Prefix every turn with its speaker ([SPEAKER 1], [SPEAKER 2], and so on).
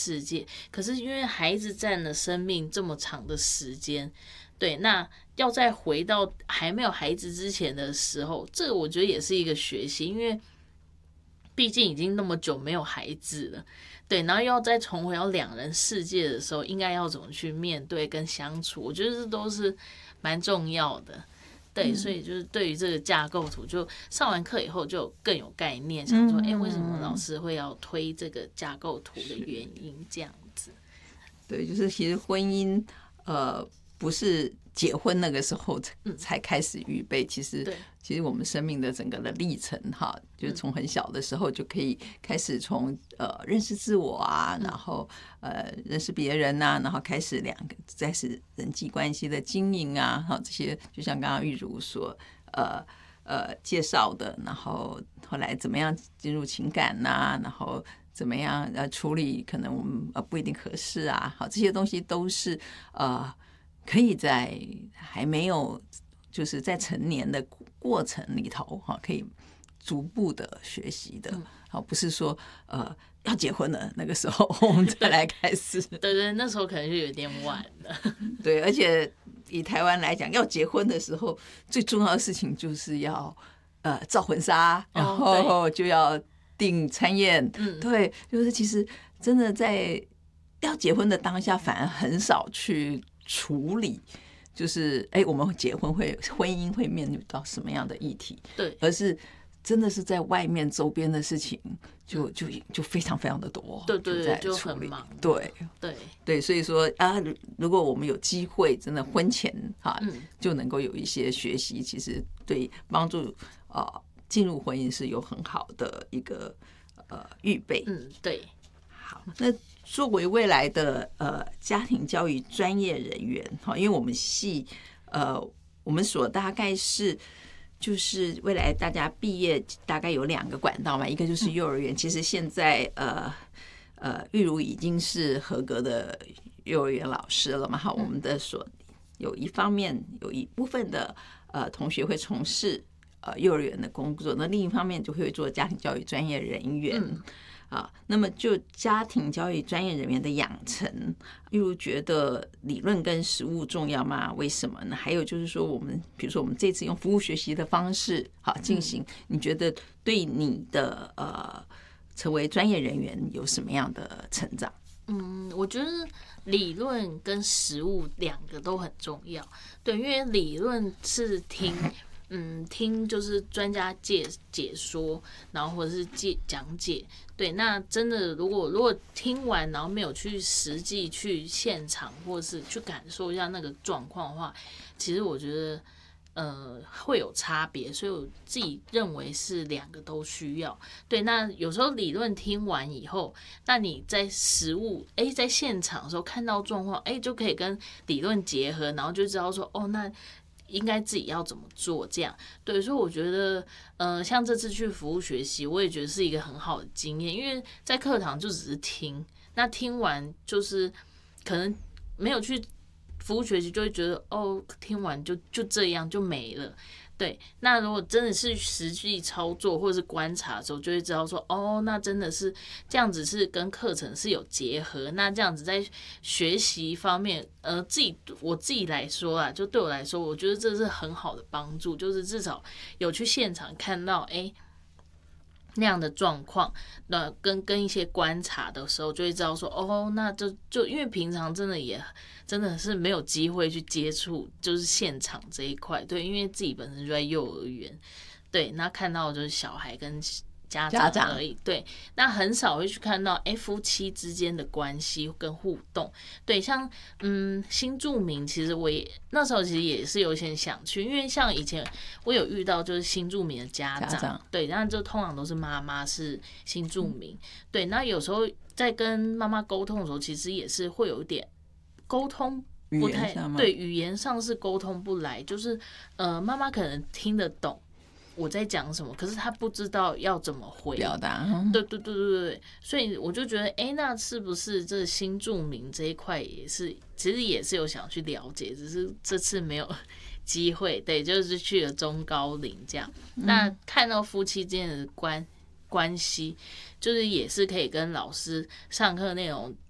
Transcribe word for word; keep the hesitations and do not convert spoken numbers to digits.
[SPEAKER 1] 世界，可是因为孩子占了生命这么长的时间，对，那要再回到还没有孩子之前的时候，这个我觉得也是一个学习，因为毕竟已经那么久没有孩子了，对，然后要再重回到两人世界的时候，应该要怎么去面对跟相处，我觉得这都是蛮重要的。对，所以就是对于这个架构图，就上完课以后就更有概念，想说，哎、欸，为什么老师会要推这个架构图的原因，这样子。
[SPEAKER 2] 对，就是其实婚姻，呃，不是结婚那个时候才开始预备，其实其实我们生命的整个的历程哈，就是从很小的时候就可以开始从呃认识自我啊，然后呃认识别人啊，然后开始两个开始人际关系的经营啊，哈，这些就像刚刚玉如所呃呃介绍的，然后后来怎么样进入情感呐、啊，然后怎么样呃处理可能我们呃不一定合适啊，好，这些东西都是呃。可以在还没有就是在成年的过程里头哈，可以逐步的学习的，好，不是说呃要结婚了那个时候我们再来开始。
[SPEAKER 1] 对对，那时候可能就有点晚了。
[SPEAKER 2] 对，而且以台湾来讲，要结婚的时候最重要的事情就是要呃照婚纱，然后就要订餐宴。嗯，对，就是其实真的在要结婚的当下，反而很少去处理，就是哎，我们结婚会婚姻会面临到什么样的议题？
[SPEAKER 1] 对，
[SPEAKER 2] 而是真的是在外面周边的事情就，就就就非常非常的多。
[SPEAKER 1] 对对对，就很忙。
[SPEAKER 2] 对
[SPEAKER 1] 对
[SPEAKER 2] 对，所以说啊，如果我们有机会，真的婚前哈、啊嗯，就能够有一些学习，其实对帮助啊进入婚姻是有很好的一个呃预备。
[SPEAKER 1] 嗯，对。
[SPEAKER 2] 好，那作为未来的呃家庭教育专业人员，哈，因为我们系呃我们所大概是就是未来大家毕业大概有两个管道嘛，一个就是幼儿园，其实现在呃呃玉如已经是合格的幼儿园老师了嘛，哈，我们的所有一方面有一部分的呃同学会从事呃幼儿园的工作，那另一方面就会做家庭教育专业人员。嗯啊，那么就家庭教育专业人员的养成，例如觉得理论跟实务重要吗？为什么呢？还有就是说，我们比如说我们这次用服务学习的方式好进行，你觉得对你的呃成为专业人员有什么样的成长？
[SPEAKER 1] 嗯，我觉得理论跟实务两个都很重要。对，因为理论是听。嗯，听就是专家解解说，然后或者是解讲解，对，那真的如果如果听完然后没有去实际去现场或是去感受一下那个状况的话，其实我觉得呃会有差别，所以我自己认为是两个都需要。对，那有时候理论听完以后，那你在实务哎在现场的时候看到状况，哎就可以跟理论结合，然后就知道说哦那。应该自己要怎么做？这样对，所以我觉得，呃，像这次去服务学习，我也觉得是一个很好的经验，因为在课堂就只是听，那听完就是可能没有去服务学习，就会觉得哦，听完就就这样就没了。对，那如果真的是实际操作或者是观察的时候，就会知道说，哦，那真的是这样子，是跟课程是有结合。那这样子在学习方面，呃，自己我自己来说啊，就对我来说，我觉得这是很好的帮助，就是至少有去现场看到，哎。那样的状况，那跟跟一些观察的时候，就会知道说，哦，那就就因为平常真的也真的是没有机会去接触，就是现场这一块，对，因为自己本身就在幼儿园，对，那看到就是小孩跟家长而已，对，那很少会去看到哎夫妻之间的关系跟互动，对，像嗯新住民，其实我也那时候其实也是有点想去，因为像以前我有遇到就是新住民的家长，家长对，然后就通常都是妈妈是新住民，嗯、对，那有时候在跟妈妈沟通的时候，其实也是会有一点沟通不太对，语言上是沟通不来，就是呃妈妈可能听得懂。我在讲什么，可是他不知道要怎么回
[SPEAKER 2] 表达。
[SPEAKER 1] 对对对对对，所以我就觉得，哎，那是不是这新住民这一块也是，其实也是有想去了解，只是这次没有机会。对，就是去了中高龄这样，那看到夫妻之间的关关系，就是也是可以跟老师上课内容